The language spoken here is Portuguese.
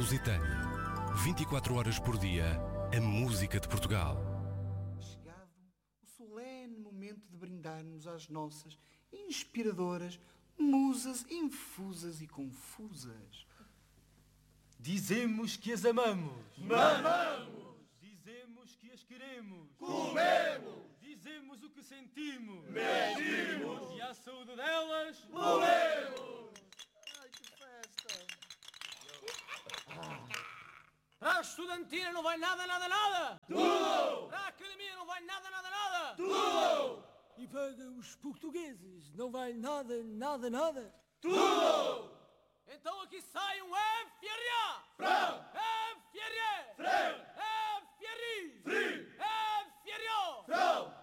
Lusitânia. 24 horas por dia, a música de Portugal. Chegado o solene momento de brindarmos às nossas inspiradoras musas infusas e confusas. Dizemos que as amamos. Mamamos. Dizemos que as queremos. Comemos. Dizemos o que sentimos. Mentimos. E à saúde delas, Morremos. Ai, que festa! Para a estudantina não vai nada, nada, nada! Tudo. Para a academia não vai nada, nada, nada! Tudo. E para os portugueses não vai nada, nada, nada! Tudo. Então aqui sai um FRA! Frão. FRE! Frão. FRI! Frio. FRO! Frão.